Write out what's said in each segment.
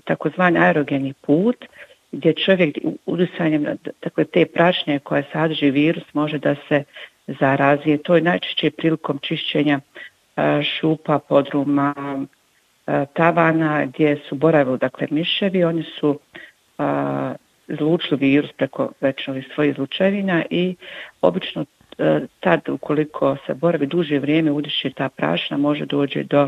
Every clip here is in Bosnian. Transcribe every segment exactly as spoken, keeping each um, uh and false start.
takozvani aerogeni put, gdje čovjek udisanjem dakle, te prašne koje sadrži virus može da se zarazi. To je najčešće prilikom čišćenja šupa, podruma, tavana gdje su boravili dakle, miševi. Oni su a, izlučili virus preko večnih svojih izlučevina i obično a, tad ukoliko se boravi duže vrijeme udiše ta prašna može doći do,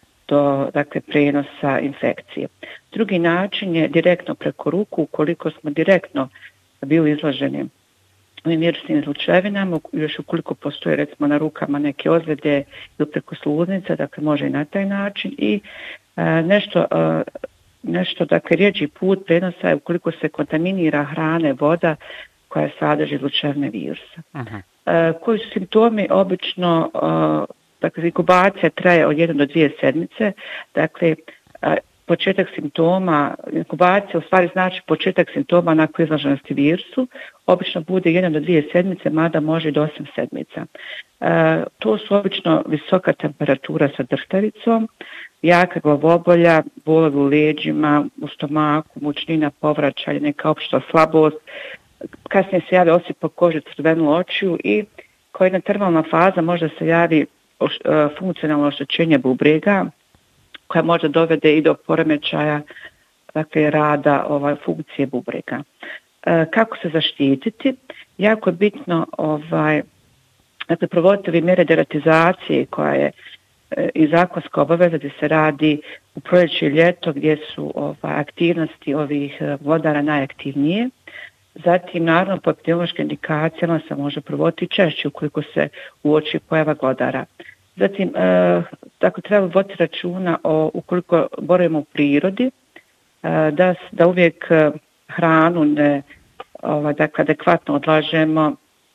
do dakle, prenosa infekcije. Drugi način je direktno preko ruku. Ukoliko smo direktno bili izloženi ovim virusnim izlučevinama, još ukoliko postoje recimo na rukama neke ozljede ili preko sluznica, dakle može i na taj način. I a, nešto, a, nešto dakle rijeđi put prenosa je ukoliko se kontaminira hrane, voda koja sadrži izlučevine virusa. Uh-huh. A, koji su simptomi? Obično, a, dakle inkubacija traje od jedne do dvije sedmice, dakle a, početak simptoma, inkubacija u stvari znači početak simptoma nakon izloženosti virusu, obično bude jedan do dvije sedmice, mada može i do osam sedmica. E, to su obično visoka temperatura sa drhtavicom, jaka glavobolja, bolovi u leđima, u stomaku, mučnina, povraćanje, neka opšta slabost, kasnije se javi osipak kože, crvenu očiju i koja jedna termalna faza može se javi oš, e, funkcionalno oštećenje bubrega, koja može dovede i do poremećaja dakle, rada ovaj, funkcije bubrega. E, kako se zaštititi? Jako je bitno ovaj, dakle, provoditi ove mjere deratizacije koja je e, i zakonska obaveza gdje se radi u proljeće i ljeto gdje su ovaj, aktivnosti ovih vodara najaktivnije. Zatim, naravno, po epidemiološkim indikacijama se može provoditi češće ukoliko se uoči pojava glodara. Zatim, e, tako treba voditi računa o, ukoliko boravimo u prirodi, e, da, da uvijek hranu ne, ovaj, dakle, adekvatno odlažemo,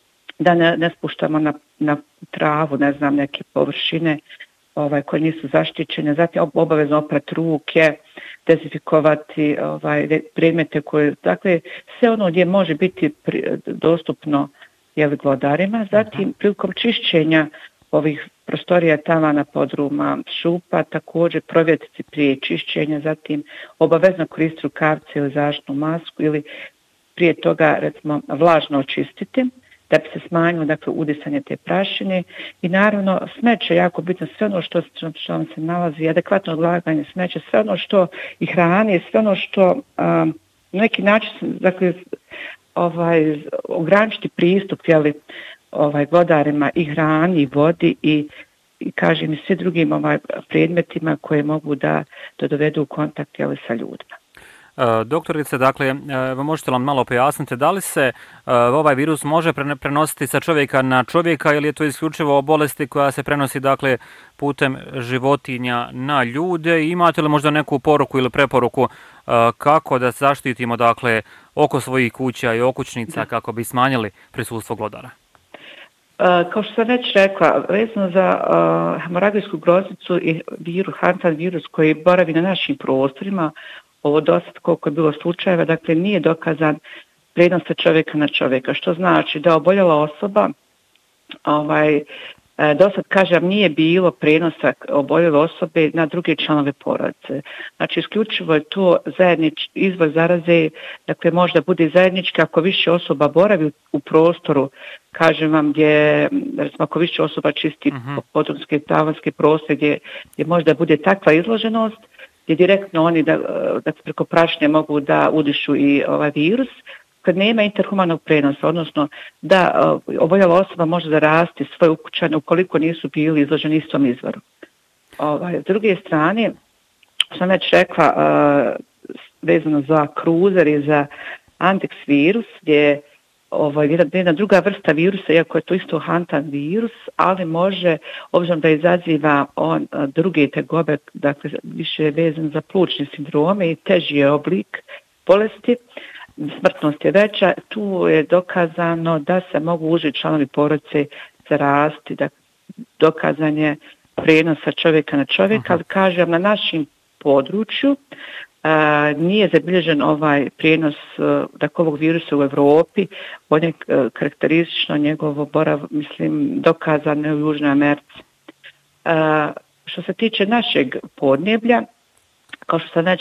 da ne, ne spuštamo na, na travu, ne znam, neke površine ovaj, koje nisu zaštićene. Zatim, obavezno oprati ruke, dezinfikovati ovaj, predmete koje, dakle, sve ono gdje može biti pri, dostupno jeli, glodarima. Zatim, prilikom čišćenja ovih prostorija, tavana, podruma, šupa, također provjetriti prije čišćenja, zatim obavezno koristiti rukavce ili zaštitnu masku ili prije toga recimo vlažno očistiti da bi se smanjilo dakle, udisanje te prašine i naravno smeće jako bitno, sve ono što, što vam se nalazi, adekvatno odlaganje smeće, sve ono što i hrane, sve ono što um, na neki način dakle, ovaj, ograničiti pristup jeli, ovaj vodarima i hrani i vodi i, i kažem i sve drugim ovaj predmetima koje mogu da, da dovedu u kontakt jeli, sa ljudima. E, doktorice, dakle, e, možete li malo pojasniti da li se e, ovaj virus može prenositi sa čovjeka na čovjeka ili je to isključivo bolesti koja se prenosi dakle putem životinja na ljude? Imate li možda neku poruku ili preporuku e, kako da zaštitimo dakle oko svojih kuća i okućnica da. Kako bi smanjili prisustvo glodara? Uh, kao što sam već rekla, vezano za uh, hemoragijsku groznicu i virus, Hantan virus koji boravi na našim prostorima, ovo dosad koliko je bilo slučajeva, dakle nije dokazan prenos sa čovjeka na čovjeka, što znači da oboljela osoba, ovaj, dosad kažem, nije bilo prenosa oboljele osobe na druge članove porodice. Znači, isključivo je to zajednič, izvor zaraze, dakle možda bude zajednički ako više osoba boravi u, u prostoru, kažem vam, gdje, recimo, ako više osoba čisti uh-huh. podrumske i tavanske prostore, gdje, gdje možda bude takva izloženost, gdje direktno oni da, da preko prašnje mogu da udišu i ovaj virus, kad nema interhumanog prenosa, odnosno da uh, oboljela osoba može zaraziti svoje ukućane ukoliko nisu bili izloženi istom izvoru. Ovaj, s druge strane, sam već rekla, uh, vezano za kruzer i za Andex virus, gdje je ovaj, jedna, jedna druga vrsta virusa, iako je to isto Hantan virus, ali može, obzirom da izaziva on uh, druge tegobe, dakle više je vezan za plućne sindrome i teži je oblik bolesti, smrtnost je veća, tu je dokazano da se mogu uži članovi porodice zaraziti, da dokazan je prenos sa čovjeka na čovjeka, ali kažem na našem području a, nije zabilježen ovaj prenos dakle, ovog virusa u Europi, on je karakteristično njegovo borav, mislim, dokazano u Južnoj Americi. A, što se tiče našeg podneblja, kao što sam već